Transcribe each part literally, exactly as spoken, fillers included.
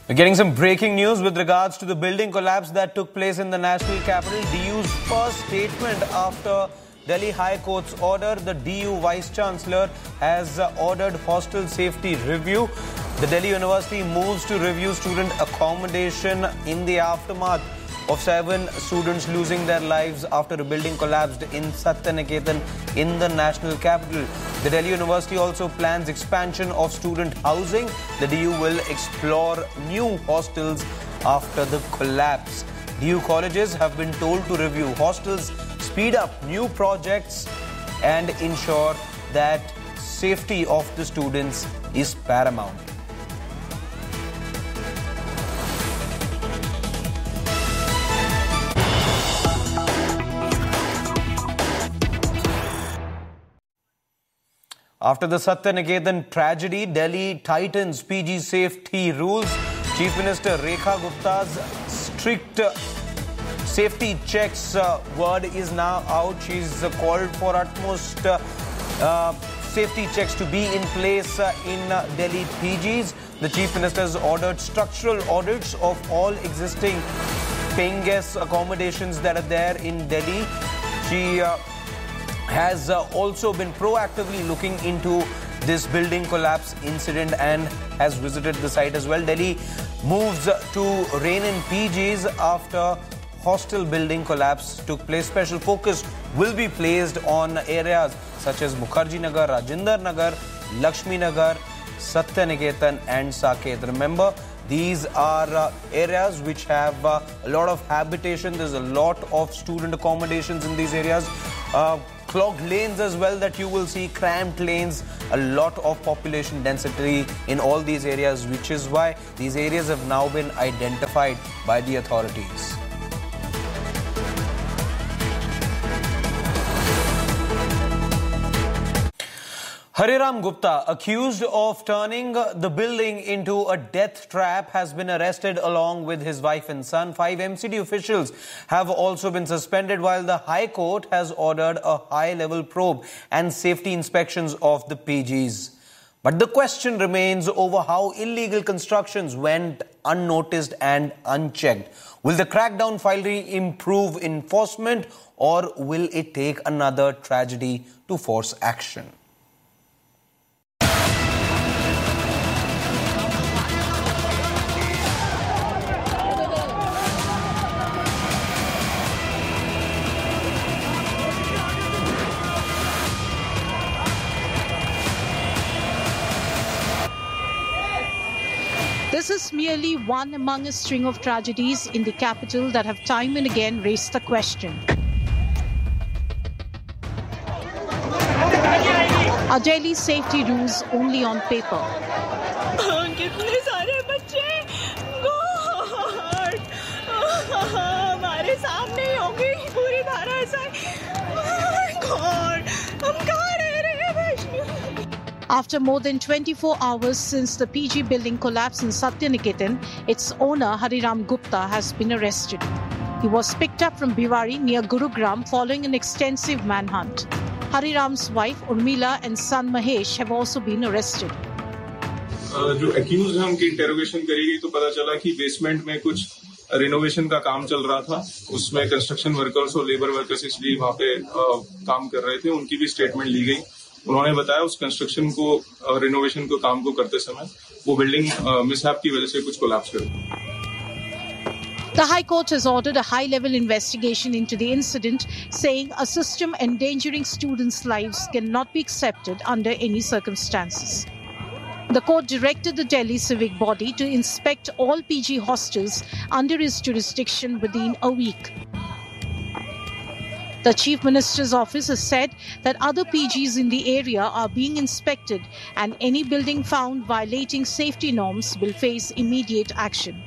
We're getting some breaking news with regards to the building collapse that took place in the national capital. D U's first statement after Delhi High Court's order. The D U Vice Chancellor has ordered hostel safety review. The Delhi University moves to review student accommodation in the aftermath of seven students losing their lives after a building collapsed in Satyaniketan in the national capital. The Delhi University also plans expansion of student housing. The D U will explore new hostels after the collapse. D U colleges have been told to review hostels, speed up new projects and ensure that safety of the students is paramount. After the Satyaniketan tragedy, Delhi tightens P G safety rules. Chief Minister Rekha Gupta's strict safety checks uh, word is now out. She's uh, called for utmost uh, uh, safety checks to be in place uh, in uh, Delhi P Gs. The Chief Minister has ordered structural audits of all existing paying guest accommodations that are there in Delhi. She uh, has uh, also been proactively looking into this building collapse incident and has visited the site as well. Delhi moves to rein in P Gs after hostel building collapse took place. Special focus will be placed on areas such as Mukherjee Nagar, Rajendra Nagar, Lakshmi Nagar, Satyaniketan and Saket. Remember, these are uh, areas which have uh, a lot of habitation. There's a lot of student accommodations in these areas. Uh, clogged lanes as well that you will see, cramped lanes, a lot of population density in all these areas, which is why these areas have now been identified by the authorities. Hariram Gupta, accused of turning the building into a death trap, has been arrested along with his wife and son. Five M C D officials have also been suspended, while the High Court has ordered a high-level probe and safety inspections of the P Gs. But the question remains over how illegal constructions went unnoticed and unchecked. Will the crackdown finally improve enforcement, or will it take another tragedy to force action? This is merely one among a string of tragedies in the capital that have time and again raised the question. Are Delhi's safety rules only on paper? After more than twenty-four hours since the P G building collapse in Satyaniketan, its owner Hariram Gupta has been arrested. He was picked up from Bhiwari near Gurugram following an extensive manhunt. Hariram's wife Urmila and son Mahesh have also been arrested. जो accused हैं उनकी interrogation करी गई तो पता चला कि basement में कुछ renovation का काम चल रहा था. उसमें construction workers और labor workers इसलिए वहाँ पे काम कर रहे थे. उनकी भी statement ली गई. उन्होंने बताया उस कंस्ट्रक्शन को रिनोवेशन को काम को करते समय वो बिल्डिंग मिसहैप की वजह से कुछ कोलैप्स कर गई. The High Court has ordered a high-level investigation into the incident, saying a system endangering students' lives cannot be accepted under any circumstances. The court directed the Delhi civic body to inspect all P G hostels under its jurisdiction within a week. The Chief Minister's office has said that other P Gs in the area are being inspected and any building found violating safety norms will face immediate action.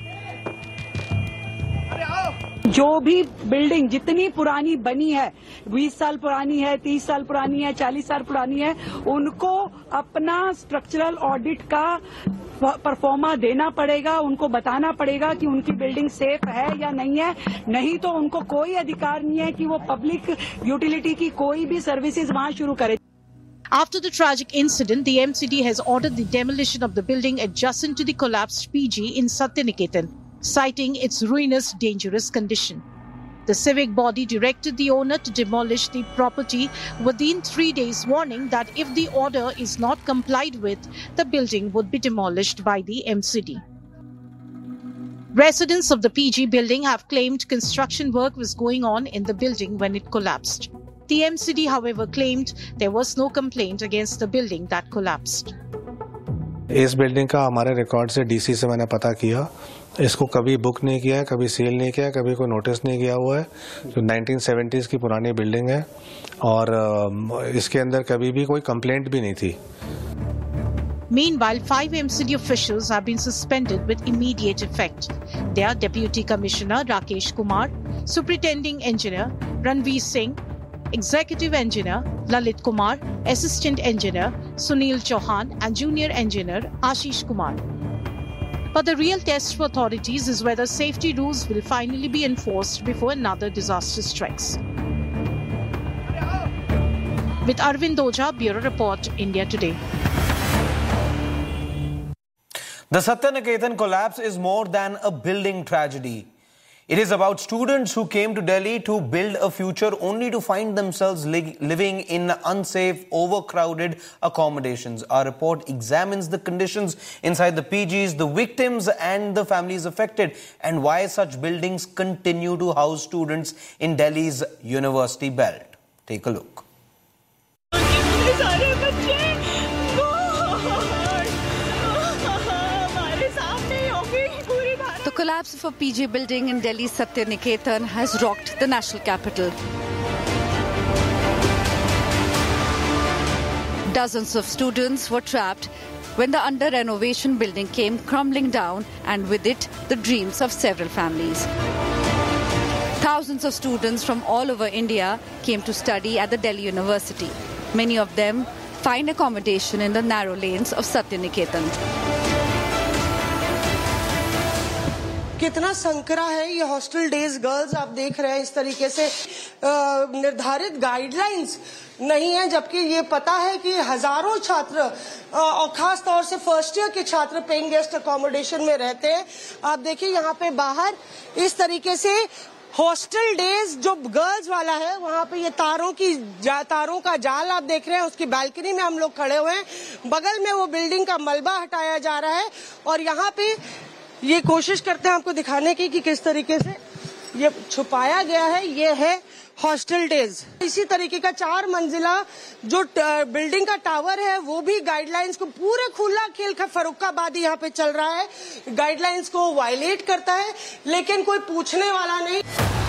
जो भी building जितनी पुरानी बनी है, बीस साल पुरानी है, तीस साल पुरानी है, चालीस साल पुरानी है, उनको अपना स्ट्रक्चरल ऑडिट का परफॉर्मा देना पड़ेगा. उनको बताना पड़ेगा कि उनकी बिल्डिंग सेफ है या नहीं है. नहीं तो उनको कोई अधिकार नहीं है कि वो पब्लिक यूटिलिटी की कोई भी सर्विसेज वहां शुरू करे. After the tragic incident, the M C D has ordered the demolition of the building adjacent to the collapsed P G in Satyaniketan, citing its ruinous, dangerous condition. The civic body directed the owner to demolish the property within three days, warning that if the order is not complied with, the building would be demolished by the M C D. Residents of the P G building have claimed construction work was going on in the building when it collapsed. The M C D, however, claimed there was no complaint against the building that collapsed. इस building का हमारे record से DC से मैंने पता किया, इसको कभी बुक नहीं किया है, कभी सेल नहीं किया है, कभी कोई नोटिस नहीं किया हुआ है। जो नाइनटीन सेवेंटीज़ की पुरानी बिल्डिंग है और इसके अंदर कभी भी कोई कंप्लेंट भी नहीं थी। Meanwhile, five M C D officials have been suspended with immediate effect. They are Deputy Commissioner Rakesh Kumar, Superintending Engineer Ranveer Singh, Executive Engineer Lalit Kumar, Assistant Engineer Sunil Chauhan and Junior Engineer Ashish Kumar. But the real test for authorities is whether safety rules will finally be enforced before another disaster strikes. With Arvind Oja, Bureau Report, India Today. The Satyaniketan collapse is more than a building tragedy. It is about students who came to Delhi to build a future only to find themselves li- living in unsafe, overcrowded accommodations. Our report examines the conditions inside the P Gs, the victims and the families affected, and why such buildings continue to house students in Delhi's university belt. Take a look. The collapse of a P G building in Delhi's Satyaniketan has rocked the national capital. Dozens of students were trapped when the under-renovation building came crumbling down, and with it, the dreams of several families. Thousands of students from all over India came to study at the Delhi University. Many of them find accommodation in the narrow lanes of Satyaniketan. कितना संकरा है ये hostel days girls, आप देख रहे हैं इस तरीके से निर्धारित गाइडलाइंस नहीं है, जबकि ये पता है कि हजारों छात्र और खास तौर से फर्स्ट ईयर के छात्र पेइंग गेस्ट अकोमोडेशन में रहते हैं। आप देखिए यहाँ पे बाहर इस तरीके से हॉस्टल डेज जो गर्ल्स वाला है, वहाँ पे ये तारों की जा, तारों का जाल आप देख रहे हैं, उसकी बालकनी में हम लोग खड़े हुए हैं। बगल में वो बिल्डिंग का मलबा हटाया जा रहा है और यहाँ पे ये कोशिश करते हैं आपको दिखाने की कि किस तरीके से ये छुपाया गया है। ये है हॉस्टल डेज। इसी तरीके का चार मंजिला जो बिल्डिंग का टावर है वो भी गाइडलाइंस को पूरे खुला खेल फर्रुखाबादी यहाँ पे चल रहा है, गाइडलाइंस को वायलेट करता है, लेकिन कोई पूछने वाला नहीं।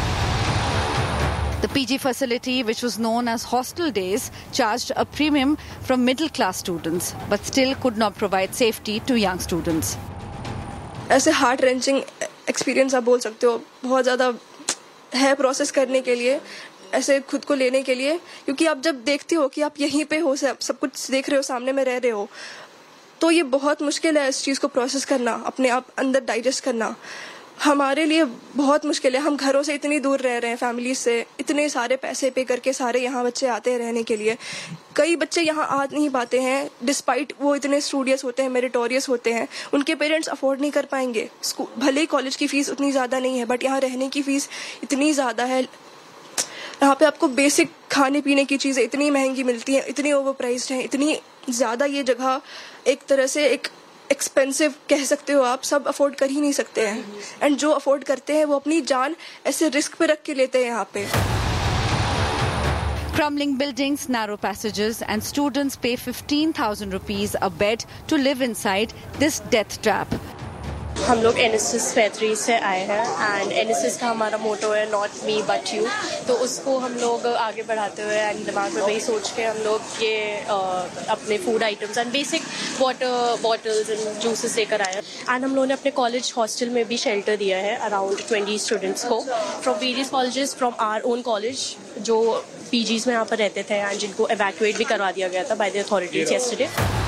The P G facility, which was known as Hostel Days, charged a premium from middle-class students, but still could not provide safety to young students. ऐसे हार्ट रेंचिंग एक्सपीरियंस आप बोल सकते हो, बहुत ज़्यादा है प्रोसेस करने के लिए, ऐसे खुद को लेने के लिए, क्योंकि आप जब देखते हो कि आप यहीं पे हो, सब सब कुछ देख रहे हो, सामने में रह रहे हो, तो ये बहुत मुश्किल है इस चीज़ को प्रोसेस करना, अपने आप अंदर डाइजेस्ट करना। हमारे लिए बहुत मुश्किल है। हम घरों से इतनी दूर रह रहे हैं, फैमिली से, इतने सारे पैसे पे करके सारे यहाँ बच्चे आते हैं रहने के लिए। कई बच्चे यहाँ आ नहीं पाते हैं, डिस्पाइट वो इतने स्टूडियस होते हैं, मेरिटोरियस होते हैं, उनके पेरेंट्स अफोर्ड नहीं कर पाएंगे। भले ही कॉलेज की फीस उतनी ज़्यादा नहीं है, बट यहाँ रहने की फीस इतनी ज़्यादा है। यहाँ पे आपको बेसिक खाने पीने की चीज़ें इतनी महंगी मिलती हैं, इतनी ओवर प्राइस्ड हैं, इतनी ज़्यादा ये जगह एक तरह से एक एक्सपेंसिव कह सकते हो आप, सब अफोर्ड कर ही नहीं सकते हैं। एंड जो अफोर्ड करते हैं वो अपनी जान ऐसे रिस्क पे रख के लेते हैं यहाँ पे। Crumbling buildings, narrow passages, and students pay fifteen thousand rupees a bed to live inside this death trap. हम लोग एन एस एस फैक्ट्री से आए हैं एंड एन एस एस का हमारा मोटो है नॉट मी बट यू, तो उसको हम लोग आगे बढ़ाते हुए एंड दिमाग में वही सोच के हम लोग ये अपने food items and basic water bottles and juices लेकर आए हैं। एंड हम लोगों ने अपने कॉलेज हॉस्टल में भी शेल्टर दिया है अराउंड ट्वेंटी स्टूडेंट्स को from various colleges from our own college जो पी जीज में यहाँ पर रहते थे एंड जिनको एवैक्यूएट भी करवा दिया गया था by the authorities yesterday.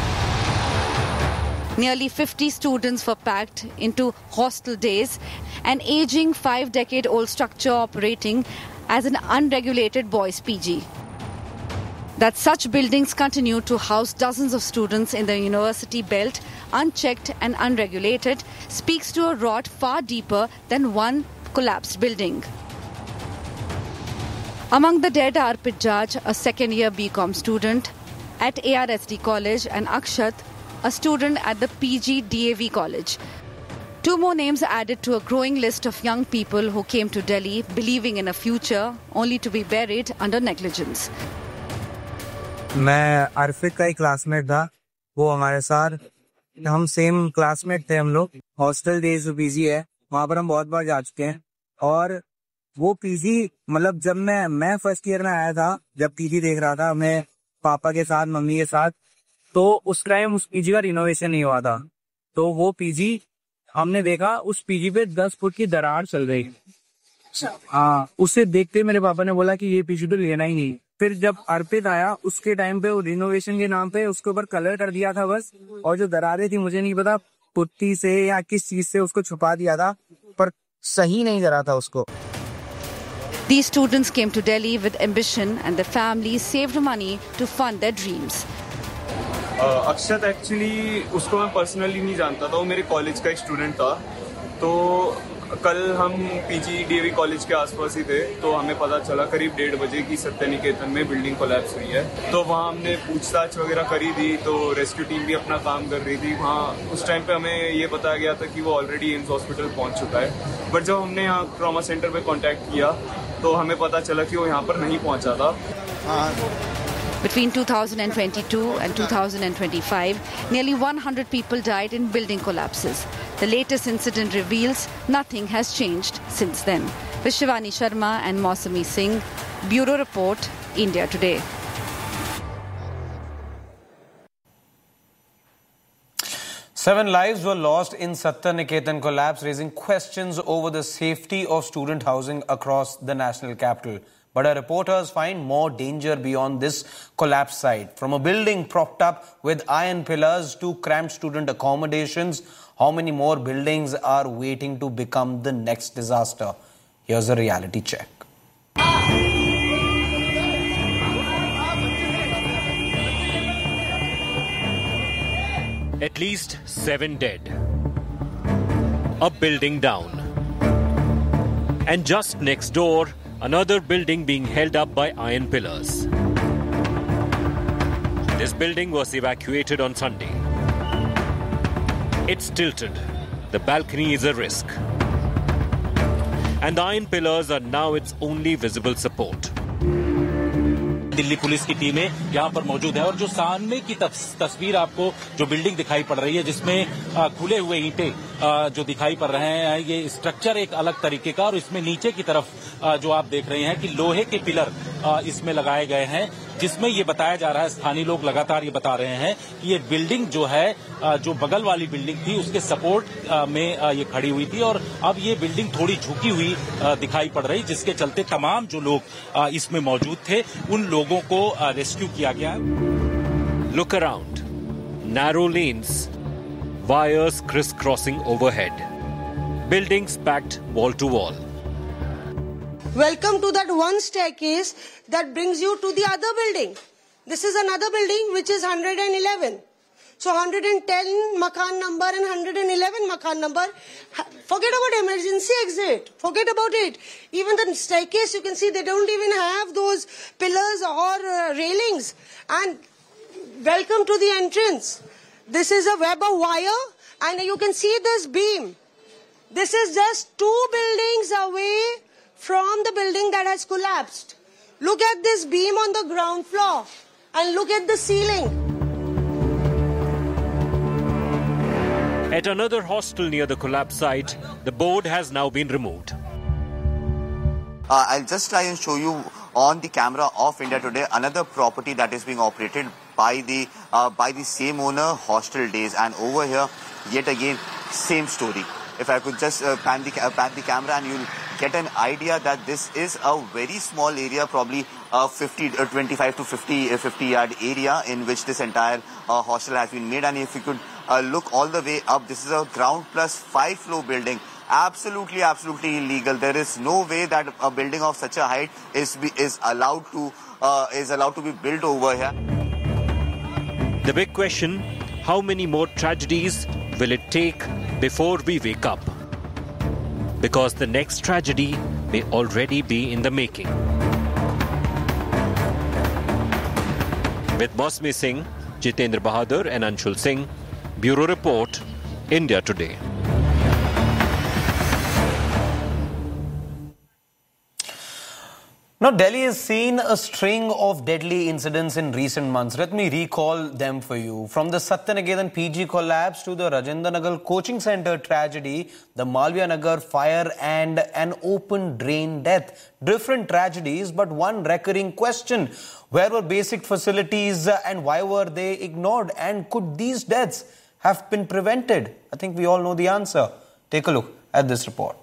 Nearly fifty students were packed into Hostel Days, an aging five-decade-old structure operating as an unregulated boys' P G. That such buildings continue to house dozens of students in the university belt, unchecked and unregulated, speaks to a rot far deeper than one collapsed building. Among the dead are Arpit Jaj, a second-year B Com student at A R S D College, and Akshat, a student at the P G D A V College. Two more names added to a growing list of young people who came to Delhi believing in a future only to be buried under negligence. मैं अर्फित का ही classmate था, वो हमारे साथ, हम same classmate थे हम लोग। हॉस्टल डेज जो पीजी है वहाँ पर हम बहुत बार जा चुके हैं, और वो पीजी मतलब जब मैं मैं फर्स्ट ईयर में आया था, जब पीजी देख रहा था मैं पापा के साथ मम्मी के साथ, तो उस टाइम उस पीजी का रिनोवेशन नहीं हुआ था। तो वो पीजी हमने देखा, उस पीजी पे दस फुट की दरार चल रही। हाँ, उसे देखते मेरे पापा ने बोला कि ये पीजी तो लेना ही नहीं। फिर जब अर्पित आया उसके टाइम पे वो रिनोवेशन के नाम पे उसके ऊपर कलर कर दिया था बस, और जो दरारें थी मुझे नहीं पता पुट्टी से या किस चीज से उसको छुपा दिया था, पर सही नहीं करा था उसको। These students came to Delhi with ambition and their families saved money to fund their dreams. Akshat actually उसको मैं पर्सनली नहीं जानता था, वो मेरे कॉलेज का एक स्टूडेंट था। तो कल हम पीजी डीएवी कॉलेज के आसपास ही थे, तो हमें पता चला करीब डेढ़ बजे की सत्य निकेतन में बिल्डिंग कोलैप्स हुई है। तो वहाँ हमने पूछताछ वगैरह करी थी, तो रेस्क्यू टीम भी अपना काम कर रही थी। वहाँ उस टाइम पे हमें ये बताया गया था कि वो ऑलरेडी एम्स हॉस्पिटल पहुँच चुका है, बट जब हमने यहाँ ट्रॉमा सेंटर पे कॉन्टैक्ट किया तो हमें पता चला कि वो यहाँ पर नहीं पहुँचा था। Between two thousand twenty-two and two thousand twenty-five, nearly one hundred people died in building collapses. The latest incident reveals nothing has changed since then. With Shivani Sharma and Mausami Singh, Bureau Report, India Today. Seven lives were lost in Satya Niketan collapse, raising questions over the safety of student housing across the national capital. But our reporters find more danger beyond this collapse site. From a building propped up with iron pillars to cramped student accommodations, how many more buildings are waiting to become the next disaster? Here's a reality check. At least seven dead. A building down. And just next door, another building being held up by iron pillars. This building was evacuated on Sunday. It's tilted. The balcony is a risk. And the iron pillars are now its only visible support. Delhi police की टीमें यहाँ पर मौजूद है, और जो सामने की तस्वीर आपको जो बिल्डिंग दिखाई पड़ रही है, जिसमें खुले हुए ईंटें जो दिखाई पड़ रहे हैं, ये स्ट्रक्चर एक अलग तरीके का, और इसमें नीचे की तरफ जो आप देख रहे हैं कि लोहे के पिलर इसमें लगाए गए हैं, जिसमें ये बताया जा रहा है, स्थानीय लोग लगातार ये बता रहे हैं कि ये बिल्डिंग जो है, जो बगल वाली बिल्डिंग थी उसके सपोर्ट में ये खड़ी हुई थी, और अब ये बिल्डिंग थोड़ी झुकी हुई दिखाई पड़ रही, जिसके चलते तमाम जो लोग इसमें मौजूद थे उन लोगों को रेस्क्यू किया गया। Look around. Narrow lanes, wires crisscrossing overhead, buildings packed wall to wall. Welcome to that one staircase that brings you to the other building. This is another building which is one hundred eleven. So one hundred ten Makan number and one hundred eleven Makan number. Forget about emergency exit. Forget about it. Even the staircase, you can see they don't even have those pillars or uh, railings. And welcome to the entrance. This is a web of wire, and you can see this beam. This is just two buildings away from the building that has collapsed. Look at this beam on the ground floor and look at the ceiling. At another hostel near the collapse site, the board has now been removed. Uh, I'll just try and show you on the camera of India Today another property that is being operated by the uh, by the same owner, Hostel Days, and over here yet again same story. If I could just uh, pan the uh, pan the camera, and you'll get an idea that this is a very small area, probably uh, fifty, uh, twenty-five to fifty, uh, fifty yard area in which this entire uh, hostel has been made. And if you could uh, look all the way up, this is a ground plus five floor building, absolutely, absolutely illegal. There is no way that a building of such a height is be, is allowed to uh, is allowed to be built over here. The big question: how many more tragedies will it take before we wake up? Because the next tragedy may already be in the making. With Mosmi Singh, Jitendra Bahadur and Anshul Singh, Bureau Report, India Today. Now, Delhi has seen a string of deadly incidents in recent months. Let me recall them for you. From the Satyaniketan P G collapse to the Rajendra Nagar coaching center tragedy, the Malviya Nagar fire and an open drain death. Different tragedies, but one recurring question. Where were basic facilities and why were they ignored? And could these deaths have been prevented? I think we all know the answer. Take a look at this report.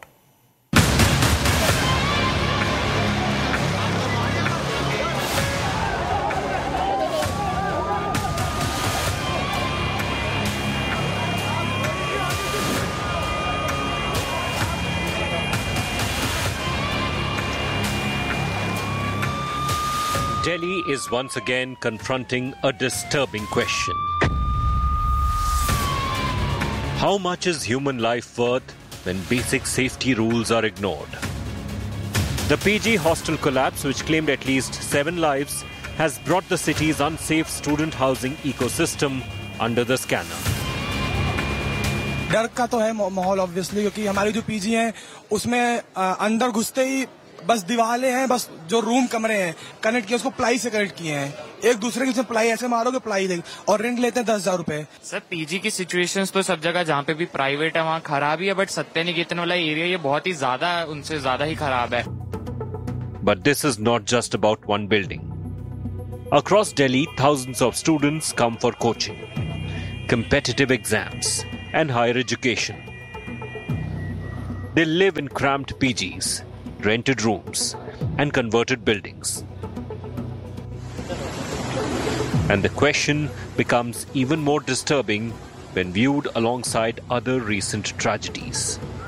Delhi is once again confronting a disturbing question. How much is human life worth when basic safety rules are ignored? The P G hostel collapse, which claimed at least seven lives, has brought the city's unsafe student housing ecosystem under the scanner. डर का तो है माहौल obviously, क्योंकि हमारी जो PG है उसमें अंदर घुसते ही बस दीवारें हैं, बस जो रूम कमरे हैं कनेक्ट किए उसको प्लाई से कनेक्ट किए हैं. एक दूसरे के प्लाई ऐसे मारोगे प्लाई देंगे और रेंट लेते हैं दस हजार रूपए. सर पीजी की सिचुएशंस तो सब जगह जहाँ पे भी प्राइवेट है वहाँ खराब ही है, बट सत्यनिकेतन वाला एरिया ये बहुत ही ज्यादा उनसे ज्यादा ही खराब है. But this is not just about one building. Across Delhi, thousands of students come for coaching, competitive exams and higher education. They live in cramped P Gs, rented rooms and converted buildings. And the question becomes even more disturbing when viewed alongside other recent tragedies.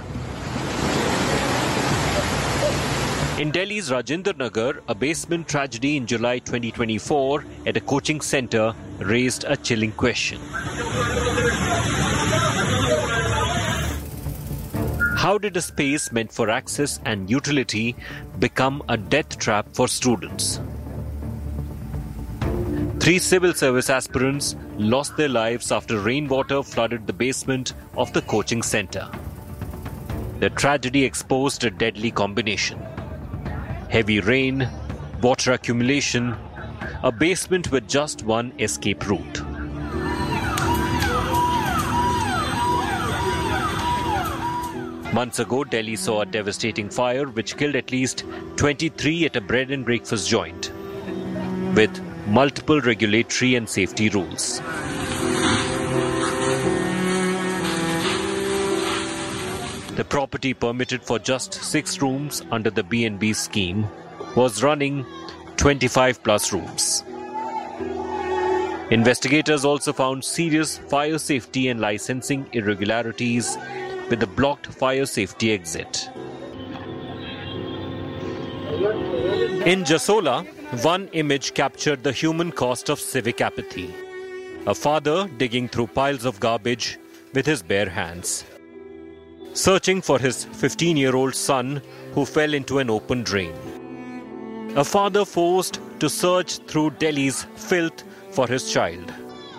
In Delhi's Rajendra Nagar, a basement tragedy in July twenty twenty-four at a coaching center raised a chilling question. How did a space meant for access and utility become a death trap for students? Three civil service aspirants lost their lives after rainwater flooded the basement of the coaching center. The tragedy exposed a deadly combination. Heavy rain, water accumulation, a basement with just one escape route. Months ago, Delhi saw a devastating fire which killed at least twenty-three at a bread and breakfast joint, with multiple regulatory and safety rules. The property, permitted for just six rooms under the B and B scheme, was running twenty-five plus rooms. Investigators also found serious fire safety and licensing irregularities with a blocked fire safety exit. In Jasola, one image captured the human cost of civic apathy. A father digging through piles of garbage with his bare hands, searching for his fifteen-year-old son who fell into an open drain. A father forced to search through Delhi's filth for his child.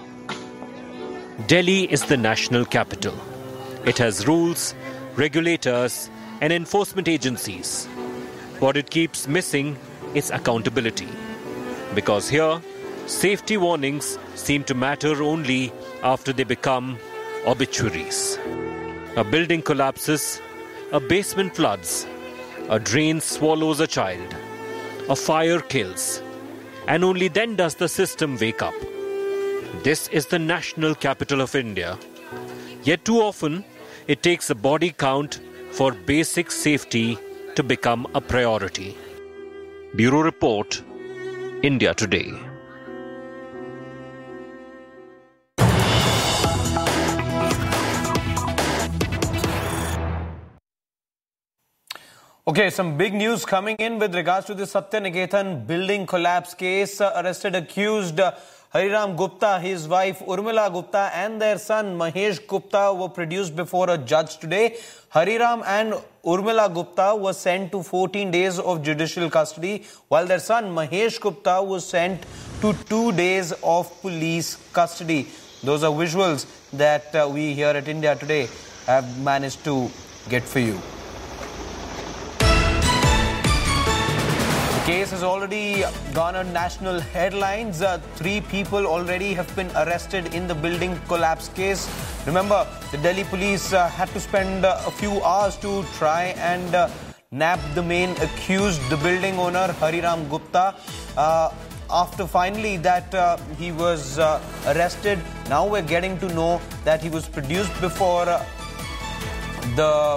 Delhi is the national capital. It has rules, regulators, and enforcement agencies. What it keeps missing is accountability. Because here, safety warnings seem to matter only after they become obituaries. A building collapses, a basement floods, a drain swallows a child, a fire kills, and only then does the system wake up. This is the national capital of India. Yet too often, it takes a body count for basic safety to become a priority. Bureau Report, India Today. Okay, some big news coming in with regards to the Satyaniketan building collapse case. Uh, arrested accused uh, Hariram Gupta, his wife Urmila Gupta and their son Mahesh Gupta were produced before a judge today. Hariram and Urmila Gupta were sent to fourteen days of judicial custody, while their son Mahesh Gupta was sent to two days of police custody. Those are visuals that uh, we here at India Today have managed to get for you. The case has already garnered national headlines. Uh, three people already have been arrested in the building collapse case. Remember, the Delhi police uh, had to spend uh, a few hours to try and uh, nab the main accused, the building owner Hariram Gupta. Uh, after finally that uh, he was uh, arrested, now we're getting to know that he was produced before uh, the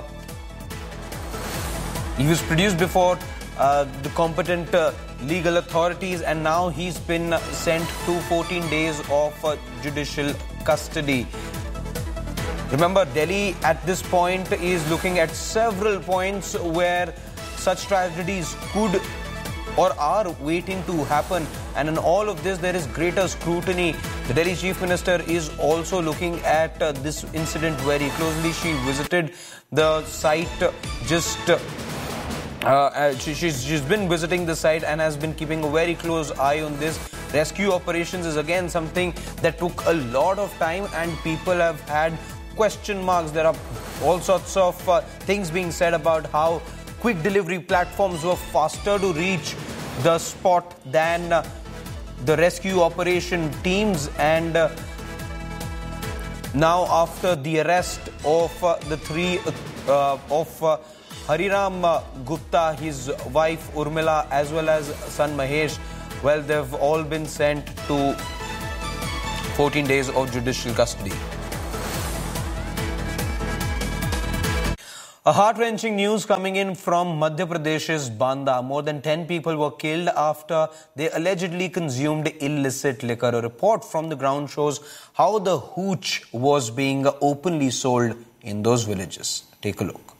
he was produced before Uh, the competent uh, legal authorities, and now he's been sent to fourteen days of uh, judicial custody. Remember, Delhi at this point is looking at several points where such tragedies could or are waiting to happen, and in all of this there is greater scrutiny. The Delhi Chief Minister is also looking at uh, this incident very closely. She visited the site just uh, Uh, she, she's, she's been visiting the site and has been keeping a very close eye on this. Rescue operations is again something that took a lot of time, and people have had question marks. There are all sorts of uh, things being said about how quick delivery platforms were faster to reach the spot than uh, the rescue operation teams. And uh, now after the arrest of uh, the three uh, of uh, Hariram Gupta, his wife Urmila, as well as son Mahesh, well, they've all been sent to fourteen days of judicial custody. A heart-wrenching news coming in from Madhya Pradesh's Banda. More than ten people were killed after they allegedly consumed illicit liquor. A report from the ground shows how the hooch was being openly sold in those villages. Take a look.